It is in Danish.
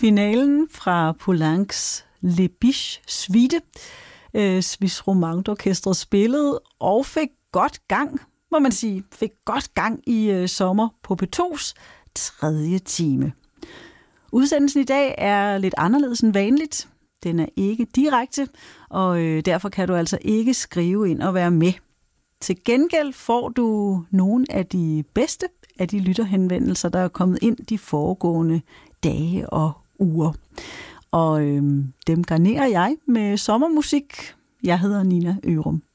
finalen fra Poulencs Les Biches Suite. Swiss Romand Orkestret spillede og fik godt gang, må man sige, i sommer på P2's 3. time. Udsendelsen i dag er lidt anderledes end vanligt. Den er ikke direkte, og derfor kan du altså ikke skrive ind og være med. Til gengæld får du nogle af de bedste af de lytterhenvendelser, der er kommet ind de foregående dage og uger. Og dem garnerer jeg med sommermusik. Jeg hedder Nina Ørum.